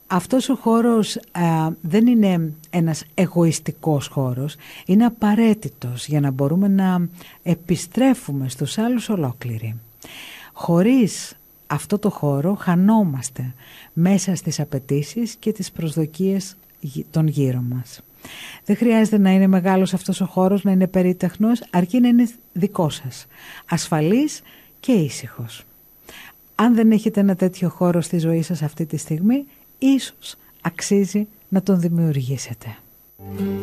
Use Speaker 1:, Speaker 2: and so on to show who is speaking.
Speaker 1: αυτός ο χώρος δεν είναι ένας εγωιστικός χώρος, είναι απαραίτητος για να μπορούμε να επιστρέφουμε στους άλλους ολόκληροι. Χωρίς αυτό το χώρο χανόμαστε μέσα στις απαιτήσεις και τις προσδοκίες των γύρω μας. Δεν χρειάζεται να είναι μεγάλος αυτός ο χώρος, να είναι περίτεχνος, αρκεί να είναι δικό σας, ασφαλής και ήσυχος. Αν δεν έχετε ένα τέτοιο χώρο στη ζωή σας αυτή τη στιγμή, ίσως αξίζει να τον δημιουργήσετε.